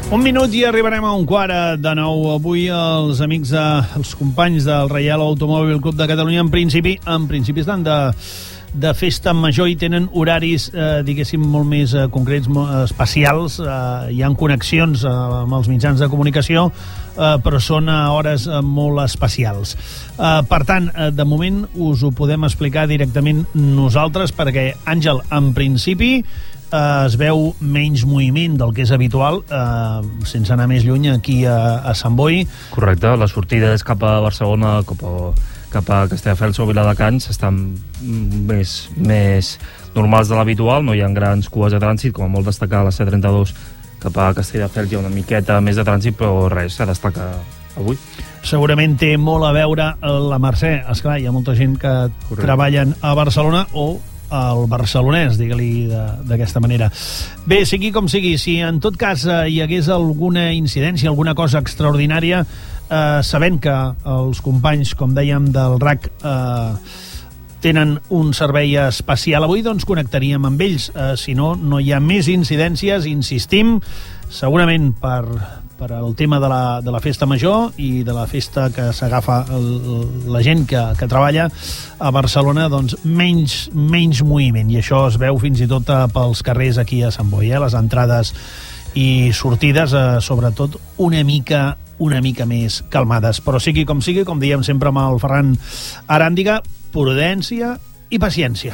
Un minut i arribarem a un quart de nou. Avui els amics, els companys del Reial Automòbil Club de Catalunya en principi estan de festa major i tenen horaris, diguéssim, molt més concrets, especials. Hi ha connexions amb els mitjans de comunicació, però són a hores molt especials. Per tant, de moment us ho podem explicar directament nosaltres, perquè, Àngel, en principi es veu menys moviment del que és habitual, sense anar més lluny, aquí a Sant Boi. Correcte, la sortida és cap a Barcelona, cap a Castelldefels o Viladecans, estan més normals de l'habitual, no hi ha grans cues de trànsit, com a molt destacar a la C32 cap a Castelldefels hi ha una miqueta més de trànsit, però res, se destaca avui. Segurament té molt a veure la Mercè, esclar, hi ha molta gent que treballen a Barcelona o al barcelonès, digue-li d'aquesta manera. Bé, sigui com sigui, si en tot cas hi hagués alguna incidència, alguna cosa extraordinària, sabent que els companys, com dèiem, del RAC tenen un servei especial avui, doncs connectaríem amb ells. Si no, no hi ha més incidències, insistim, segurament per el tema de la festa major i de la festa que s'agafa la gent que treballa a Barcelona, doncs menys moviment, i això es veu fins i tot pels carrers aquí a Sant Boi, les entrades i sortides, sobretot una mica més calmades. Però sigui, com diem sempre amb el Ferran Aràndiga, prudència i paciència.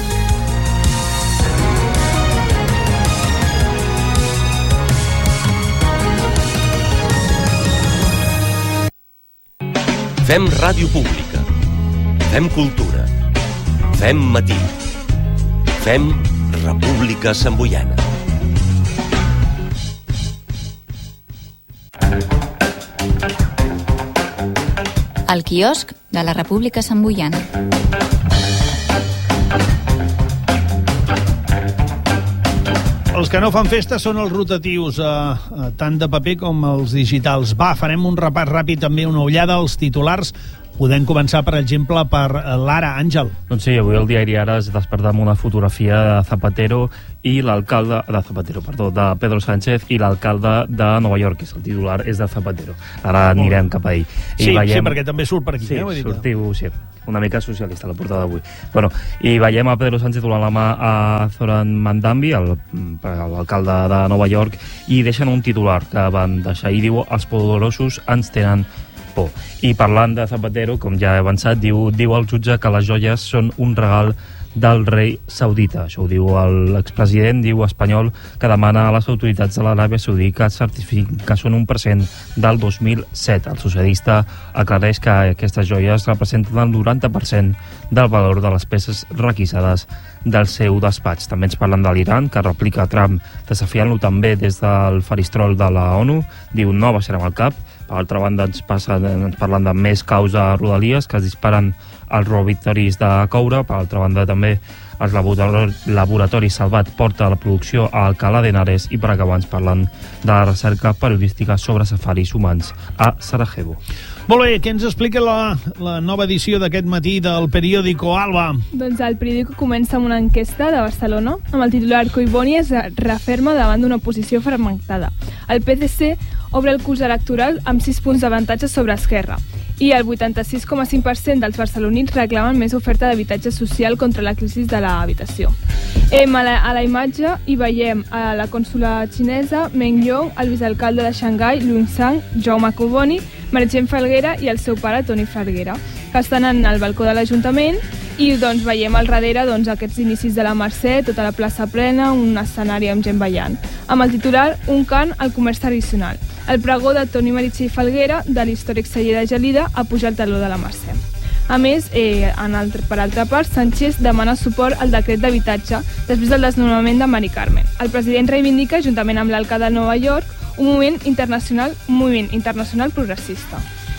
Fem ràdio pública. Fem cultura. Fem matí. Fem República Santboiana. El quiosc de la República Santboiana. Els que no fan festa són els rotatius, tant de paper com els digitals. Va, farem un repàs ràpid, també una ullada als titulars. Podem començar, per exemple, per l'Ara, Àngel. Doncs sí, avui el diari Ara es desperta amb una fotografia de Zapatero i l'alcalde de Pedro Sánchez i l'alcalde de Nova York, que és el titular, és de Zapatero. Ara anirem cap a ell. Sí, perquè també surt per aquí. Sí, sortiu, sí. Una mica socialista, la portada d'avui. Bueno, i veiem a Pedro Sánchez donant la mà a Zoran Mandambi, l'alcalde de Nova York, i deixen un titular que van deixar, i diu: els poderosos ens tenen por. I parlant de Zapatero, com ja he avançat, diu el jutge que les joies són un regal del rei saudita. Això ho diu l'expresident, espanyol, que demana a les autoritats de l'Aràbia Saudí que certifiquin que són 1% del 2007. El socialista aclareix que aquestes joies representen el 90% del valor de les peces requisades del seu despatx. També ens parlen de l'Iran, que replica Trump desafiant-lo també des del faristol de la ONU. Diu: no baixarem el cap. Per altra banda, ens parlen de més caus a Rodalies, que es disparen als robatoris de coure. Per altra banda, també els laboratoris Salvat porta la producció a Alcalá de Henares, i per acabar ens parlen de la recerca periodística sobre safaris humans a Sarajevo. Molt bé, què ens explica la nova edició d'aquest matí del periòdico Alba? Doncs el periòdico comença amb una enquesta de Barcelona amb el titular: Collboni es referma davant d'una oposició fragmentada. El PDC obre el curs electoral amb 6 punts d'avantatge sobre Esquerra, i el 86,5% dels barcelonins reclamen més oferta d'habitatge social contra la crisi de l'habitació. A la imatge hi veiem a la cònsula xinesa Meng Yong, el vicealcalde de Xangai, Luin Sang, Jaume Collboni, Meritxell Falguera i el seu pare, Toni Falguera, que estan en el balcó de l'Ajuntament, i veiem al darrere aquests inicis de la Mercè, tota la plaça plena, un escenari amb gent ballant. Amb el titular: un cant al comerç tradicional. El pregó de Toni Meritxell Falguera de l'històric celler de Gelida a pujar el taló de la Mercè. A més, per altra part, Sánchez demana suport al decret d'habitatge després del desnonament de Mari Carmen. El president reivindica, juntament amb l'alcalde de Nova York, un moviment internacional progressista.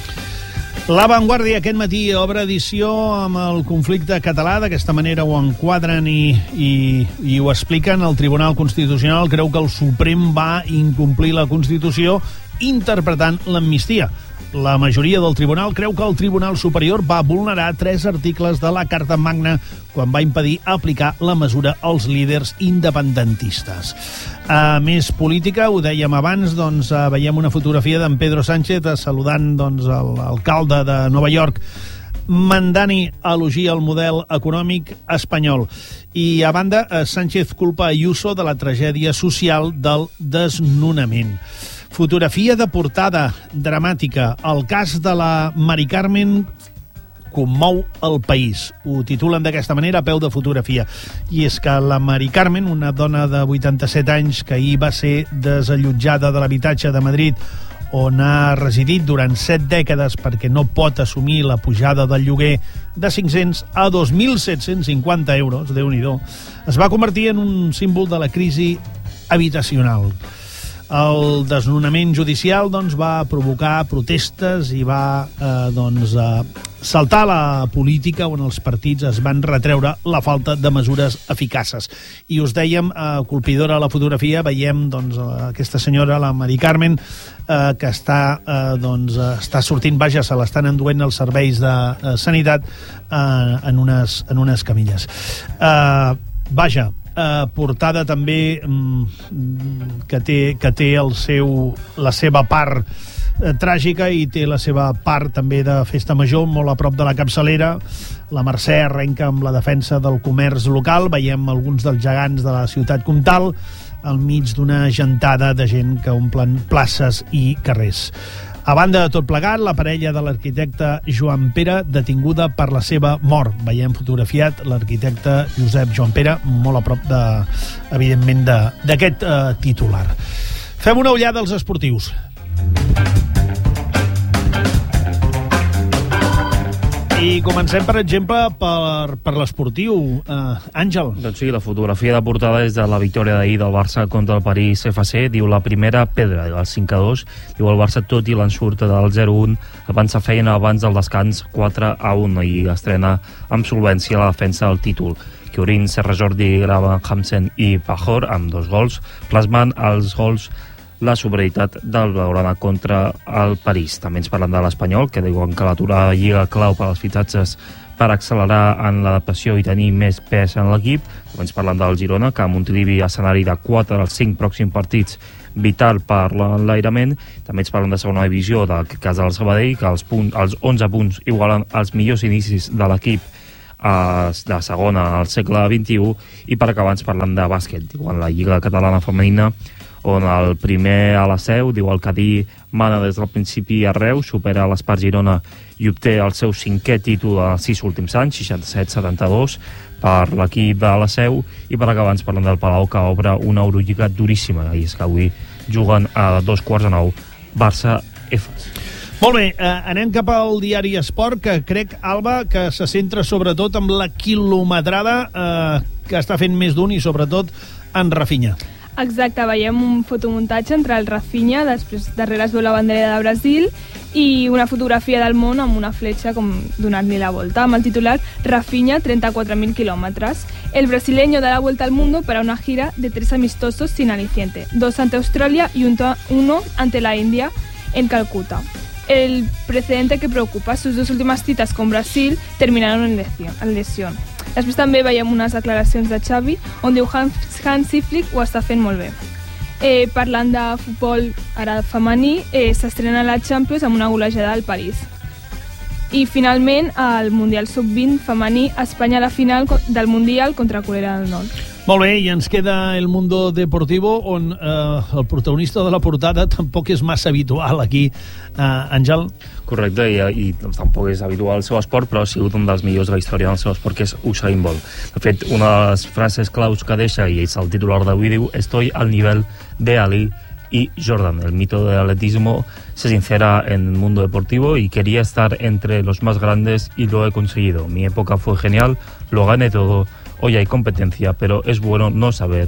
La Vanguardia aquest matí obre edició amb el conflicte català. D'aquesta manera ho enquadren i ho expliquen. El Tribunal Constitucional creu que el Suprem va incomplir la Constitució interpretant l'amnistia. La majoria del tribunal creu que el Tribunal Superior va vulnerar 3 articles de la Carta Magna quan va impedir aplicar la mesura als líders independentistes. A més política, ho dèiem abans, doncs veiem una fotografia d'en Pedro Sánchez saludant l'alcalde de Nova York. Mandani elogia el model econòmic espanyol. I, a banda, Sánchez culpa Ayuso de la tragèdia social del desnonament. Fotografia de portada dramàtica. El cas de la Mari Carmen commou el país. Ho titulen d'aquesta manera a peu de fotografia. I és que la Mari Carmen, una dona de 87 anys que ahir va ser desallotjada de l'habitatge de Madrid on ha residit durant 7 dècades perquè no pot assumir la pujada del lloguer de 500 a 2.750 euros, Déu-n'hi-do, es va convertir en un símbol de la crisi habitacional. El desnonament judicial va provocar protestes i va saltar la política on els partits es van retreure la falta de mesures eficaces. I us dèiem, colpidora la fotografia, veiem aquesta senyora, la Mari Carmen, que està sortint, se l'estan enduent els serveis de sanitat en unes camilles. Portada també que té la seva part tràgica i té la seva part també de festa major, molt a prop de la capçalera. La Mercè arrenca amb la defensa del comerç local, veiem alguns dels gegants de la ciutat comtal al mig d'una gentada de gent que omplen places i carrers. A banda de tot plegat, la parella de l'arquitecte Joan Pere detinguda per la seva mort. Veiem fotografiat l'arquitecte Josep Joan Pere, molt a prop, evidentment, d'aquest titular. Fem una ullada als esportius. I comencem, per exemple, per l'esportiu. Àngel. Doncs sí, la fotografia de portada és de la victòria d'ahir del Barça contra el París FC. Diu la primera pedra, el 5-2. Diu el Barça, tot i l'ensurt del 0-1, avança feina abans del descans 4-1 i estrena amb solvència la defensa del títol. Kiorin, Serra Jordi, Grava, Hamsen i Pajor amb 2 gols, plasmant els gols la superioritat del Blaugrana contra el París. També ens parlen de l'Espanyol, que diuen que l'aturada lliga clau per als fitxatges per accelerar en l'adaptació i tenir més pes en l'equip. També ens parlen del Girona, que a Montilivi, escenari de 4 dels 5 pròxims partits, vital per l'enlairament. També ens parlen de segona divisió, del cas del Sabadell, que els 11 punts igualen els millors inicis de l'equip de segona al segle XXI. I per acabar ens parlen de bàsquet, diuen la Lliga Catalana Femenina, on el primer a la Seu, diu el Cadí, mana des del principi arreu, supera l'Espart Girona i obté el seu 5è títol en els 6 últims anys, 67-72 per l'equip de la Seu. I per acabar ens parlen del Palau, que obre una Eurolliga duríssima, i és que avui juguen a 2:45 Barça Efes. Molt bé, anem cap al diari Esport, que crec, Alba, que se centra sobretot amb la quilometrada que està fent més d'un i sobretot en Rafinha. Exacte, veiem un fotomuntatge entre el Rafinha, després darrere es veu la bandera de Brasil, i una fotografia del món amb una fletxa com donant-li la volta, amb el titular Rafinha, 34.000 kilómetros. El brasileño da la vuelta al mundo para una gira de 3 amistosos sin aliciente, 2 ante Australia y 1 ante la India en Calcuta. El precedente que preocupa, sus 2 últimas citas con Brasil terminaron en lesión. Després també veiem unes declaracions de Xavi on diu Hansi Flick ho està fent molt bé. Parlant de futbol ara femení, s'estrena la Champions amb una golejada al París. I finalment, al Mundial Sub-20 femení, Espanya a la final del Mundial contra Corea del Nord. Molt bé, i ens queda el Mundo Deportivo, on el protagonista de la portada tampoc és massa habitual aquí, Àngel. Correcte, i tampoc és habitual el seu esport, però ha sigut un dels millors de la història del seu esport, que és Usain Bolt. De fet, una de les frases claus que deixa, i és el titular d'avui, diu: «Estoy al nivel de Ali y Jordan. El mito del atletismo se sincera en el mundo deportivo y quería estar entre los más grandes y lo he conseguido. Mi época fue genial, lo gané todo. Hoy hay competencia, pero es bueno no saber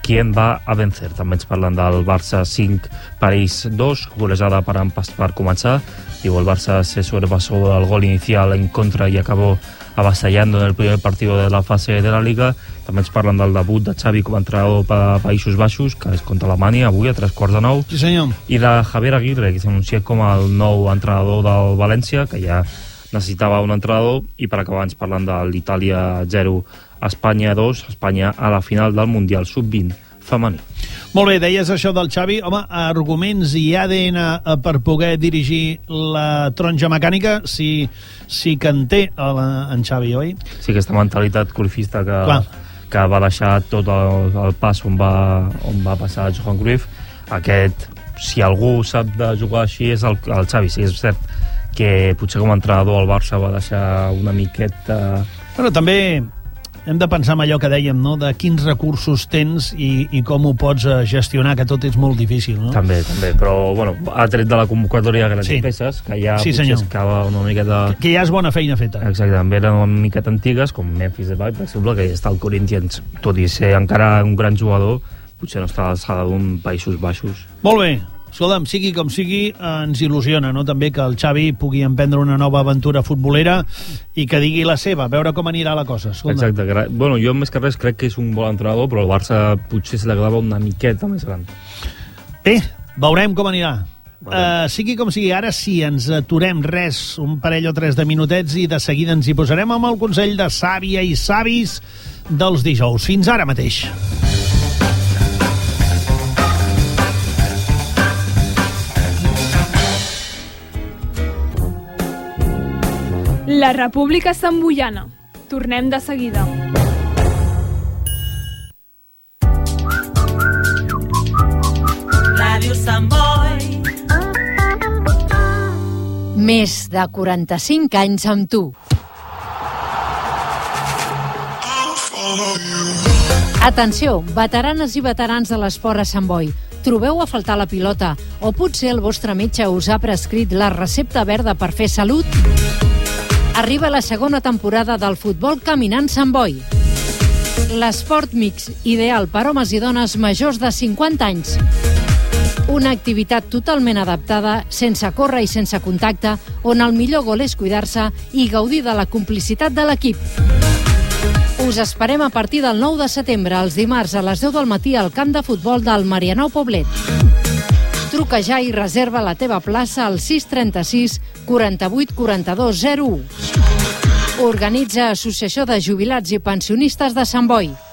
¿Quién va a vencer? També ens parlen del Barça 5, París 2, golejada per començar. Digo, el Barça se sobrepasó al gol inicial en contra y acabó avasallando en el primer partido de la fase de la Liga. També ens parlen del debut de Xavi com a entrenador per Països Baixos, que és contra Alemanya, avui a 3:45. Sí, senyor. I de Javier Aguirre, que s'anuncia com el nou entrenador del València, que ja necessitava un entrenador. I per acabar ens parlen de l'Itàlia 0, Espanya 2, Espanya a la final del Mundial Sub-20 femení. Molt bé, deies això del Xavi. Home, arguments i ADN per poder dirigir la taronja mecànica, sí que en té en Xavi, oi? Sí, aquesta mentalitat golfista que va deixar tot el pas on va passar Johan Cruyff. Aquest, si algú sap de jugar així, és el Xavi. Sí, és cert que potser com a entrenador el Barça va deixar una miqueta... Però també hem de pensar en allò que dèiem, no?, de quins recursos tens i com ho pots gestionar, que tot és molt difícil, no? També, però, bueno, ha tret de la convocatòria grans peces, que ja potser escava una miqueta... Que ja és bona feina feta. Exacte, eren una miqueta antigues, com Memphis Depay, per exemple, que ja està al Corinthians, tot i ser encara un gran jugador, potser no està a l'alçada d'un Països Baixos. Molt bé. Escolta'm, sigui com sigui, ens il·lusiona, no?, també que el Xavi pugui emprendre una nova aventura futbolera i que digui la seva, a veure com anirà la cosa. Escolta. Exacte. Bueno, jo més que res crec que és un bon entrenador, però el Barça potser se l'agradava una miqueta més gran. Bé, veurem com anirà. Sigui com sigui, ara sí, ens aturem un parell o tres de minutets i de seguida ens hi posarem amb el consell de sàvia i savis dels dijous. Fins ara mateix. La República Samboiana. Tornem de seguida. Ràdio Sant Boi. Més de 45 anys amb tu. Atenció, veteranes i veterans de l'esport a Sant Boi. Trobeu a faltar la pilota o potser el vostre metge us ha prescrit la recepta verda per fer salut? Arriba la segona temporada del futbol caminant Sant Boi. L'esport mix, ideal per homes i dones majors de 50 anys. Una activitat totalment adaptada, sense córrer i sense contacte, on el millor gol és cuidar-se i gaudir de la complicitat de l'equip. Us esperem a partir del 9 de setembre, els dimarts a les 10 del matí al camp de futbol del Marianao Poblet. Truca ja i reserva la teva plaça al 636 48 42 01. Organitza Associació de Jubilats i Pensionistes de Sant Boi.